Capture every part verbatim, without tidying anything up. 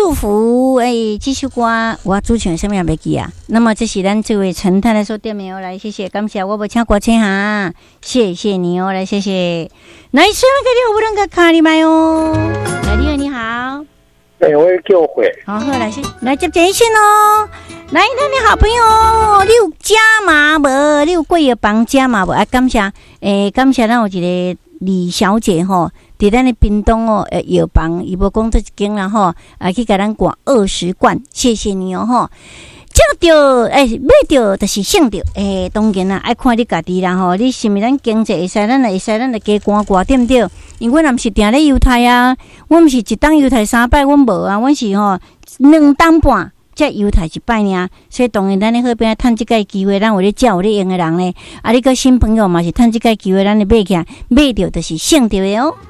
祝福，哎，这首歌我主唱什么也没记啊。那么这是咱这位陈太太所点名哦，来谢谢，感谢我不请歌请哈，谢谢你哦，来谢谢。来，虽然给你好不能个卡里麦哦，来，你好，你好。 对，我叫回。 好，好，来先来接电线哦。来，咱的好朋友，你有加码无？你有贵的房加码无？啊，感谢，诶，感谢咱有一个李小姐吼，伫咱的屏东哦，呃，药房伊无讲这一间啦吼，啊，去给咱挂二十罐，谢谢你哦吼。叫着，诶，买着就是省着，诶，当然啦，爱看你家己啦吼，你是咪咱经济会使，咱会使，咱就加挂挂对不对？因为我若毋是定咧犹太啊，我毋是一档犹太三摆，阮无啊，阮是吼两档半。这犹太一摆呢，所以当然咱咧好边趁即个机会，咱有咧照有咧用的人咧，啊，你个新朋友嘛是趁即个机会，咱咧买起来，买着就是省着的哦。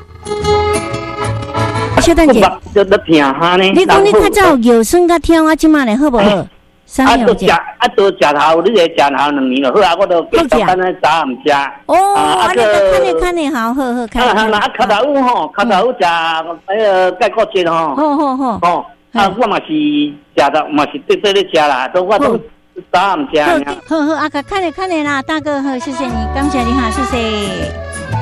小等者，你讲你较早腰酸较痛啊，即马咧好无好？ 啊，都食啊，都食头，你个食头两年了，好啊，我都继续干咧早暗食。 哦，啊，你个看咧看咧，好好好，看。 啊，那脚头有吼，脚头有食迄个钙骨节吼。 好好好。 哦。啊，我嘛是食到，嘛是对对咧食啦，都我都早暗食。 好好，阿哥看咧看咧啦，大哥好，谢谢你，感谢你哈，谢谢。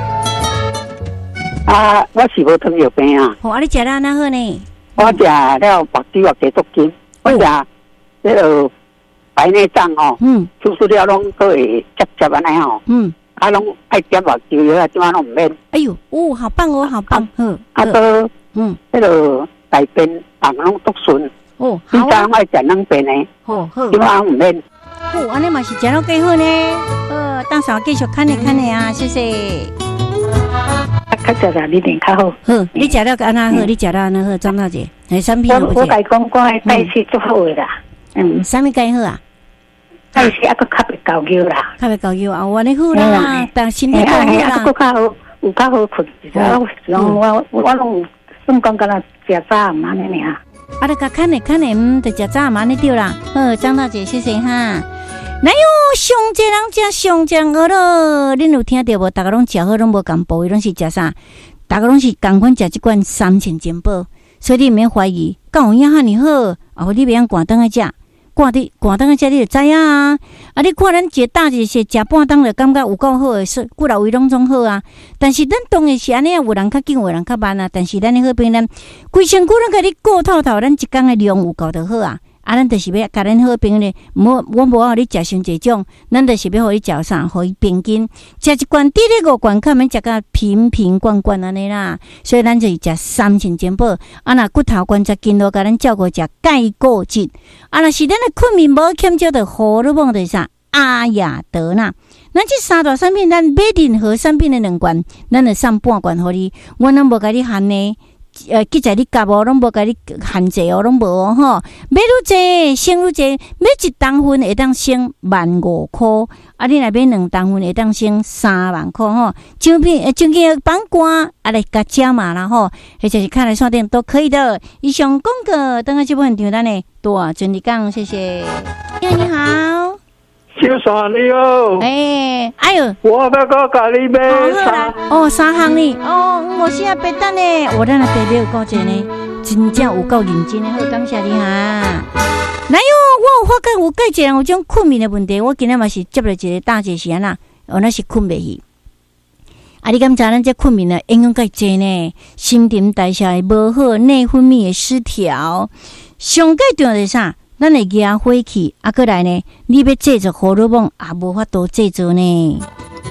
啊，我是无糖尿病啊。 好，啊，你食了哪好呢？ 我食了白猪肉鸡足筋，我食这个白内障哦，嗯，手术了拢都会接接安尼哦，嗯，啊，拢爱点目睭药啊，怎啊拢唔免。 哎呦，哦，好棒哦，好棒， 嗯，啊都，嗯，这个大便人拢督顺，哦，好啊，你讲爱食两便呢，好好，怎啊唔免。 哦，安尼嘛是食了几好呢，呃，当时继续看你看你啊，谢谢。 啊，较食食你点较好。 好，你食了安那好，你食了安那好，张大姐，哎，产品我我甲伊讲，我的代谢足好的啦。 嗯，啥物介好啊？ 代谢啊，佫较袂高腰啦， 较袂高腰啊，我你好啦，但身体好啦， 佫较好，有较好困。然后我我拢算讲敢若食早暗安尼尔。 啊，你甲看咧看咧，嗯，就食早暗安尼对啦。好，张大姐，谢谢哈。哪有上济人食上江鹅咯？恁有听到无？大家拢食好，拢无共部位，拢是食啥？大家拢是共款食即罐三千金宝，所以你毋免怀疑，敢有影遐尼好？啊，你袂用赶灯去食，赶伫赶灯去食，你就知影啊！啊，你看咱一个大一些食半灯就感觉有够好诶，说骨头位拢总好啊。但是咱当然是安尼啊，有人较紧，有人较慢啊。但是咱诶好边咱规身躯拢甲你顾透透，咱一工诶量有够就好啊。啊，咱就是要甲咱好朋友咧，无我无互你食伤济种，咱就是要互你食啥，互伊平均食一罐，滴滴五罐，较免食甲瓶瓶罐罐安尼啦。所以咱就是食三千金宝，啊，若骨头关节筋络，甲咱照顾食钙固质。啊，若是咱的困眠无欠少的荷尔蒙的啥阿雅德纳，咱这三大产品，咱买任何产品的两罐，咱就送半罐互你，我拢无甲你限呢。呃，记在你夹哦，拢无甲你限制哦，拢无哦吼。买愈济，省愈济，买一担份会当省万五箍，啊，你若买两担份会当省三万箍吼。奖品呃，奖金绑瓜啊来加加码啦吼，或者是看来商店都可以的。以上广告，等下这部分订单呢，多准你讲，谢谢。你好，你好。 小三你好， 哎，哎呦， 我要个咖喱杯三哦，三行呢，哦，我现在白单呢，我咱的白料有够济呢，真正有够认真的，好感谢你哈。哪有我有发觉有介济人有种困眠的问题，我今日嘛是接了一个大姐是安那，哦，那是困袂去。啊，你敢知咱这困眠呢影响介济呢？新陈代谢无好，内分泌的失调，上介重要是啥？咱会压火气，啊，过来呢，你要制作荷尔蒙也无法度制作呢。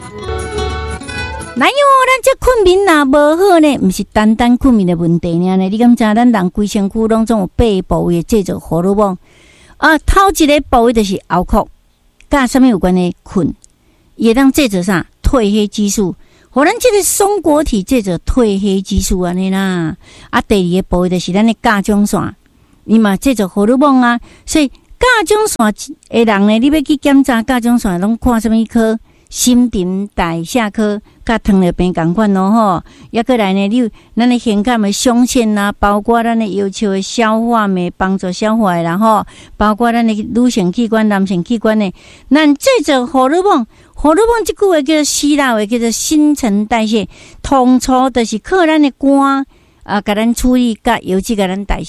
哪有咱这困眠若无好呢？毋是单单困眠的问题呢？你敢知咱人规身躯拢总有八个部位制作荷尔蒙啊？头一个部位就是喉壳，甲什么有关的困，也当制作啥褪黑激素，互咱这个松果体制作褪黑激素安尼啦。啊，第二个部位就是咱的甲状腺。你嘛制作荷尔蒙啊，所以甲状腺的人呢，你要去检查甲状腺，拢看什么科？新陈代谢科，甲糖尿病共款咯吼。抑过来呢，你咱的胸腔的胸腺啊，包括咱的要求的消化酶，帮助消化的啦吼，包括咱的女性器官、男性器官呢，咱制作荷尔蒙，荷尔蒙这句话叫做希腊话叫做新陈代谢，通初就是靠咱的肝啊，甲咱处理，甲油脂甲咱代谢。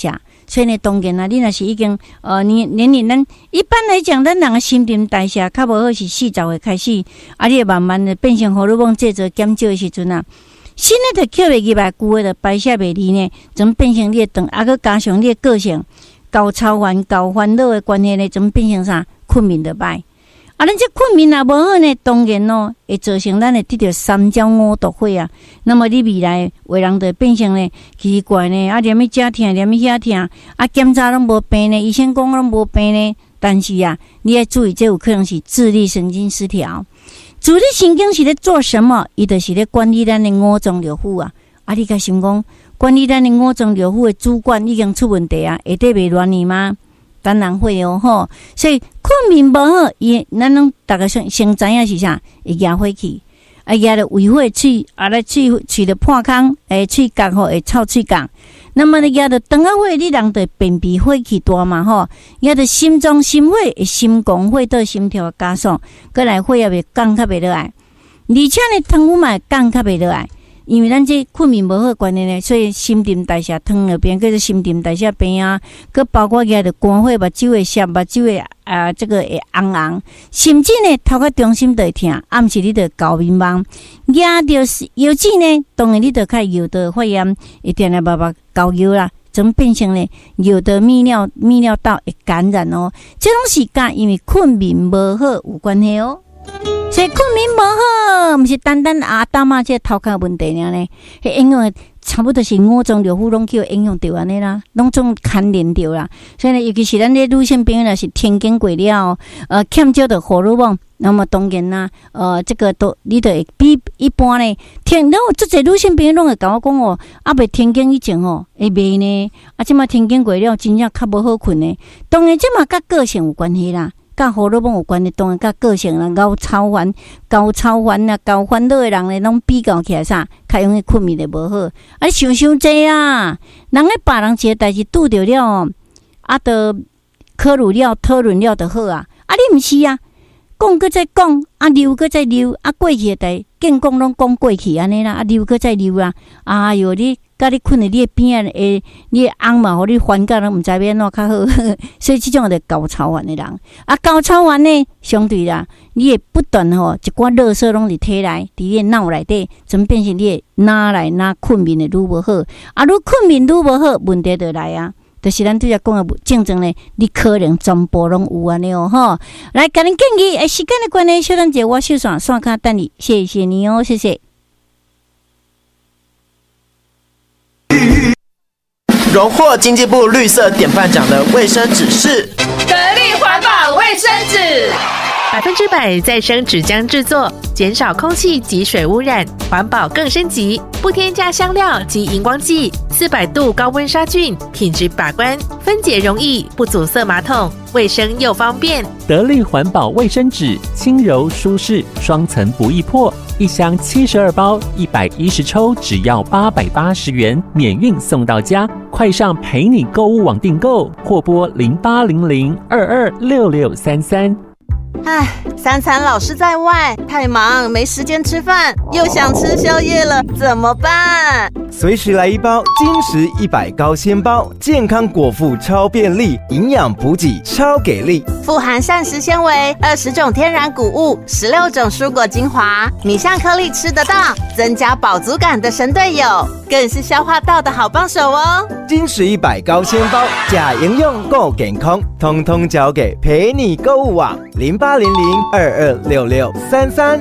所以呢，当然啦，你若是已经呃年年龄，咱一般来讲，咱人的新陈代谢较无好是四十岁开始，啊，你慢慢的变成荷尔蒙制造减少的时阵啊，新的就吸袂入来，旧的就排泄袂离呢，怎变成你的长，啊，佮加上你的个性高超烦、高烦恼的关系呢，怎变成啥？困眠就歹。啊，咱这困眠也无好呢，当然咯，会造成咱会得到三焦五毒火啊。那么你未来为人就变成呢奇怪呢，啊，连咪遮疼，连咪遐疼，啊，检查拢无病呢，医生讲拢无病呢。但是啊，你要注意，这有可能是自律神经失调。自律神经是咧做什么？伊就是咧管理咱的五脏六腑啊。啊，你甲想讲，管理咱的五脏六腑的主管已经出问题啊，会得袂乱去吗？当然会哦，吼！所以困眠无好，伊咱拢大家先先知影是啥？会压火气，啊压了胃火喙，啊来喙喙的破空，诶喙角吼会臭喙角。那么呢压着肠仔火，你人的便秘火气大嘛吼，压着心脏心火会心狂火到心跳加速，过来火也袂降较袂落来，而且呢汤污嘛降较袂落来。因为咱这困眠无好关系呢，所以新陈代谢汤那边叫做新陈代谢病啊，佮包括个的肝火、目睭会涩、目睭会啊这个会红红，甚至呢头壳中心就会痛，暗时你就高眠梦，压着腰子呢，当然你就开腰道发炎，一定来慢慢高腰啦，怎变成呢腰道泌尿泌尿道会感染哦，这种是跟因为困眠无好有关系哦。所以困眠无好，毋是单单阿大妈这头壳问题尔呢，迄影响差不多是五脏六腑拢叫影响到安尼啦，拢总牵连到啦。所以呢，尤其是咱这女性朋友若是天经过了，呃，欠少的荷尔蒙，那么当然啦，呃，这个都你就会比一般呢，天，然后这些女性朋友拢会甲我讲哦，啊，未天经以前哦，会袂呢，啊，即马天经过了，真正较无好困呢。当然，即马甲个性有关系啦。甲荷尔蒙有关的，当然甲个性啦，高超烦、高超烦啊、高烦恼的人咧，拢比较起来啥，较容易困眠的无好。啊，想伤济啊，人咧别人一个代志拄着了，啊，得考虑了、讨论了就好啊。啊，你毋是啊，讲搁再讲，啊，留搁再留，啊，过去的代见讲拢讲过去安尼啦，啊，留搁再留啊。哎哟，你。甲你困在你的边啊，诶，你的翁嘛，互你烦到拢毋知要安怎较好，所以即种就高超烦的人，啊，高超烦呢，相对啦，你会不断吼一寡垃圾拢伫体内，伫你的脑内底，怎变成你的哪来哪困眠的愈无好，啊，愈困眠愈无好，问题就来啊，就是咱拄则讲的症状呢，你可能全部拢有安尼哦，吼，来，甲恁建议，诶，时间的关系，小等者我小线线卡等你，谢谢你哦，谢谢。 荣获经济部绿色典范奖的卫生纸是得力环保卫生纸， 百分之百再生纸浆制作，减少空气及水污染，环保更升级，不添加香料及荧光剂，四百度高温杀菌，品质把关，分解容易，不阻塞马桶，卫生又方便。 得力环保卫生纸，轻柔舒适，双层不易破。一箱七十二包，一百一十抽，只要八百八十元，免运送到家。快上陪你购物网订购，或拨零八零零二二六六三三。 唉，三餐老是在外，太忙没时间吃饭，又想吃宵夜了，怎么办？ 随时来一包金石一百高纤包，健康果腹超便利，营养补给超给力， 富含膳食纤维、二十种天然谷物、十六种蔬果精华，米香颗粒吃得到，增加饱足感的神队友，更是消化道的好帮手哦。 金石一百高纤包，假营养够健康，通通交给陪你购物网零八零零二二六六三三。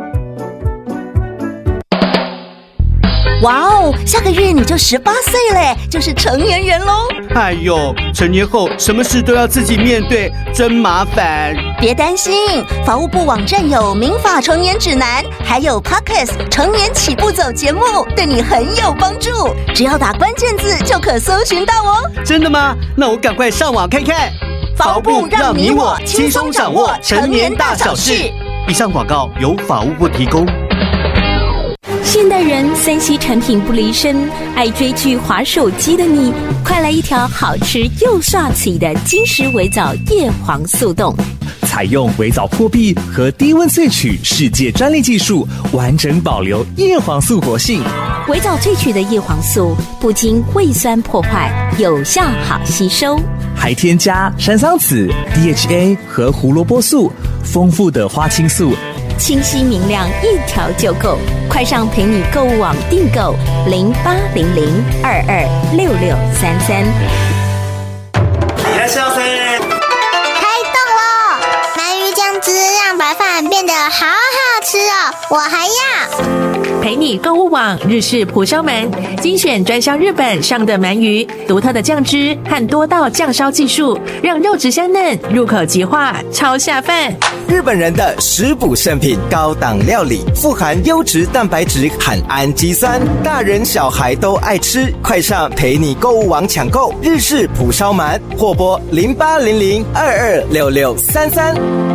哇哦，下个月你就十八岁嘞，就是成年人喽！ 哎呦，成年后什么事都要自己面对，真麻烦。 别担心，法务部网站有民法成年指南，还有 Podcast 成年起步走节目，对你很有帮助。只要打关键字就可搜寻到哦。 真的吗？那我赶快上网看看。 法务部让你我轻松掌握成年大小事。 以上广告由法务部提供。 现代人三 C 产品不离身，爱追剧滑手机的你，快来一条好吃又刷嘴的金石维藻叶黄速冻。 采用微藻破壁和低温萃取世界专利技术，完整保留叶黄素活性。 微藻萃取的叶黄素不经胃酸破坏，有效好吸收， 还添加山桑子、D H A 和胡萝卜素，丰富的花青素， 清晰明亮，一条就够。快上陪你购物网订购零八零零二二六六三三。 いらっしゃいませ。 开动喽！鳗鱼酱汁让白饭变得好好吃哦，我还要。 陪你购物网日式蒲烧鳗，精选专销日本上的鳗鱼，独特的酱汁和多道酱烧技术，让肉质香嫩，入口即化，超下饭。 日本人的食补圣品，高档料理，富含优质蛋白质和氨基酸，大人小孩都爱吃。快上陪你购物网抢购日式蒲烧鳗，或拨零八零零二二六六三三。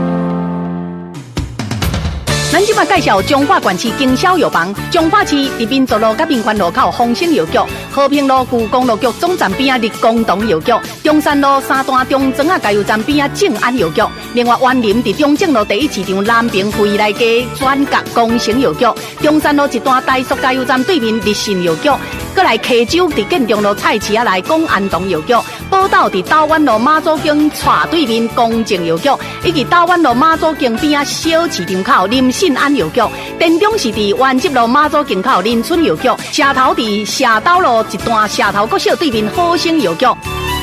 咱今麦介绍彰化县市经销药房，彰化市伫民族路甲民权路口丰兴药局，和平路旧公路局总站边啊立功堂药局，中山路三段中庄啊加油站边啊正安药局，另外园林伫中正路第一市场南平惠来街转角工程药局，中山路一段大速加油站对面立信药局，过来溪州伫建中路菜市啊内公安堂药局，宝岛伫台湾路马祖径斜对面公正药局，以及台湾路马祖径边啊小市场口林信安药局，田中是伫原集路马祖径口林村药局，社头伫社斗路一段社头国小对面好生药局。